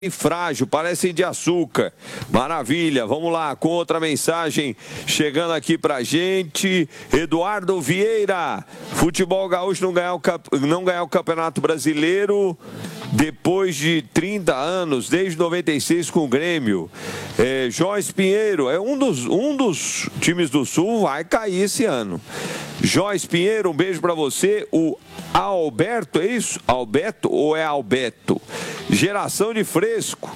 frágil, parecem de açúcar. Maravilha, vamos lá com outra mensagem chegando aqui pra gente. Eduardo Vieira, futebol gaúcho não ganhar o Campeonato Brasileiro depois de 30 anos, desde 96 com o Grêmio. Joyce Pinheiro, um dos times do Sul vai cair esse ano. Joyce Pinheiro, um beijo pra você. O Alberto, é isso? Alberto ou é Alberto? Geração de fresco.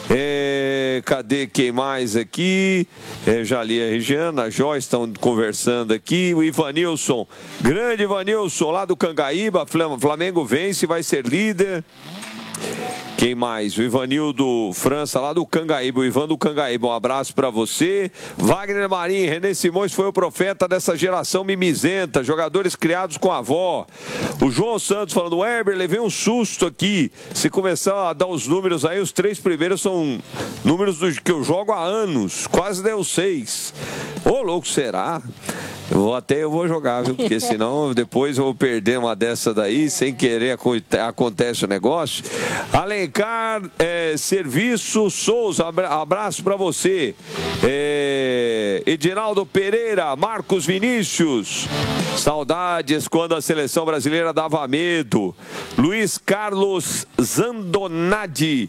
Cadê quem mais aqui? Já li a Regiana, a Joyce estão conversando aqui. O Ivanilson, grande Ivanilson, lá do Cangaíba. Flamengo vence, vai ser líder. Quem mais? O Ivanildo França, lá do Cangaíba. O Ivan do Cangaíba, um abraço pra você. Wagner Marim, René Simões foi o profeta dessa geração mimizenta, jogadores criados com a avó. O João Santos falando, Weber, levei um susto aqui. Se começar a dar os números aí, os 3 primeiros são números que eu jogo há anos. Quase deu 6. Ô, louco, será? Eu vou jogar, viu? Porque senão depois eu vou perder uma dessa daí, sem querer acontece o negócio. Alencar Serviço Souza, abraço pra você. Edinaldo Pereira, Marcos Vinícius, saudades quando a seleção brasileira dava medo. Luiz Carlos Zandonadi.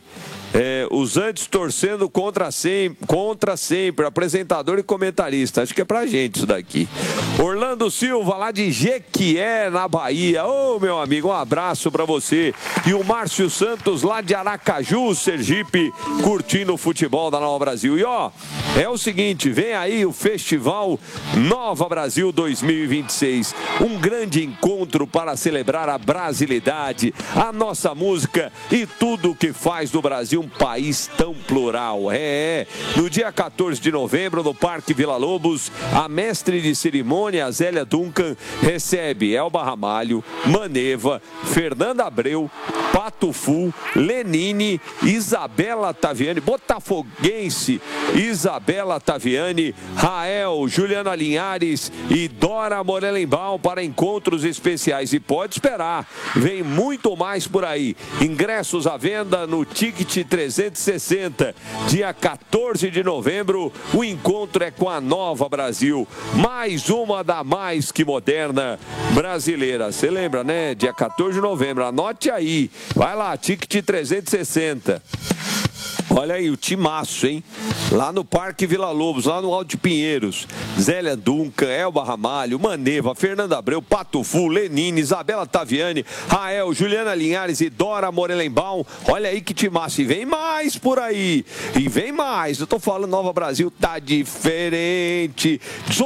Os antes torcendo contra sempre, apresentador e comentarista. Acho que é pra gente isso daqui. Orlando Silva, lá de Jequié, na Bahia. Ô, meu amigo, um abraço pra você. E o Márcio Santos, lá de Aracaju, Sergipe, curtindo o futebol da Nova Brasil. E ó, é o seguinte, vem aí o Festival Nova Brasil 2026. Um grande encontro para celebrar a brasilidade, a nossa música e tudo que faz do Brasil um país tão plural. No dia 14 de novembro, no Parque Vila Lobos, a mestre de cerimônia, Zélia Duncan, recebe Elba Ramalho, Maneva, Fernanda Abreu, Pato Fu, Lenine, Isabela Taviani, botafoguense, Isabela Taviani, Rael, Juliana Linhares e Dora Morelenbaum para encontros especiais. E pode esperar, vem muito mais por aí. Ingressos à venda no Ticket 360. Dia 14 de novembro, o encontro é com a Nova Brasil. Mais uma da mais que moderna brasileira. Você lembra, né? Dia 14 de novembro. Anote aí. Vai lá, Ticket 360. Olha aí, o timaço, hein? Lá no Parque Vila Lobos, lá no Alto de Pinheiros. Zélia Duncan, Elba Ramalho, Maneva, Fernanda Abreu, Pato Fu, Lenine, Isabela Taviani, Rael, Juliana Linhares e Dora Morelenbaum. Olha aí que timaço. E vem mais por aí. E vem mais. Eu tô falando, Nova Brasil tá diferente.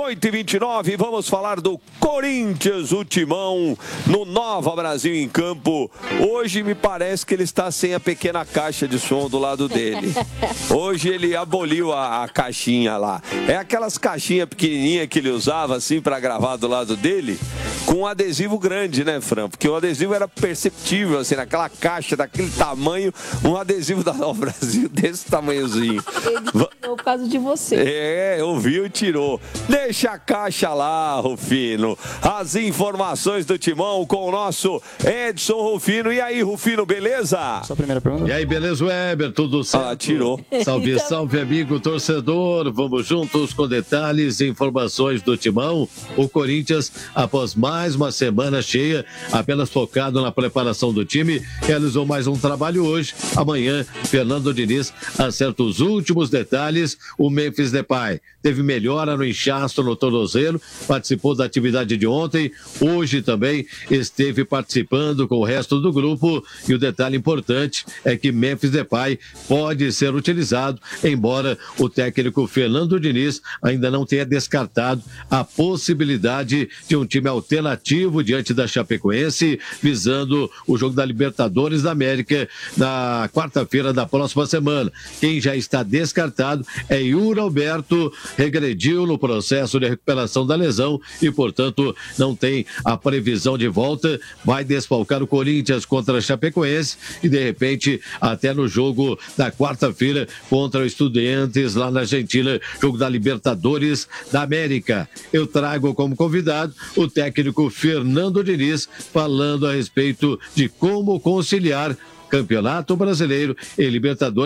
18h29, vamos falar do Corinthians, o timão, no Nova Brasil em campo. Hoje me parece que ele está sem a pequena caixa de som do lado dele. Hoje ele aboliu a caixinha lá. É aquelas caixinhas pequenininhas que ele usava assim para gravar do lado dele, com um adesivo grande, né, Fran? Porque o adesivo era perceptível, assim, naquela caixa daquele tamanho, um adesivo da Nova Brasil desse tamanhozinho. Ele tirou por causa de você. Ouviu e tirou. Deixa a caixa lá, Rufino. As informações do timão com o nosso Edson Rufino. E aí, Rufino, beleza? Só a primeira pergunta. E aí, beleza, Weber? Tudo certo? Tirou. Salve, salve, amigo torcedor. Vamos juntos com detalhes e informações do timão. O Corinthians, após mais uma semana cheia, apenas focado na preparação do time, realizou mais um trabalho hoje. Amanhã, Fernando Diniz acerta os últimos detalhes. O Memphis Depay teve melhora no inchaço no tornozelo, participou da atividade de ontem. Hoje também esteve participando com o resto do grupo. E o detalhe importante é que Memphis Depay pode ser utilizado, embora o técnico Fernando Diniz ainda não tenha descartado a possibilidade de um time alternativo diante da Chapecoense, visando o jogo da Libertadores da América na quarta-feira da próxima semana. Quem já está descartado é Yuri Alberto, regrediu no processo de recuperação da lesão e, portanto, não tem a previsão de volta, vai desfalcar o Corinthians contra a Chapecoense e, de repente, até no jogo da quarta-feira contra o Estudiantes lá na Argentina, jogo da Libertadores da América. Eu trago como convidado o técnico Fernando Diniz, falando a respeito de como conciliar Campeonato Brasileiro e Libertadores.